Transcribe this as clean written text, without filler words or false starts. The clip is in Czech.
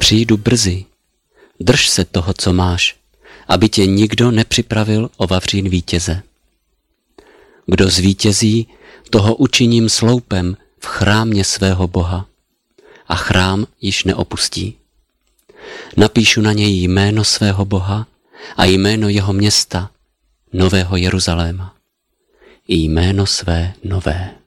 Přijdu brzy. Drž se toho, co máš, aby tě nikdo nepřipravil o vavřín vítěze. Kdo zvítězí, toho učiním sloupem v chrámě svého Boha a chrám již neopustí. Napíšu na něj jméno svého Boha a jméno jeho města, Nového Jeruzaléma, i jméno své nové.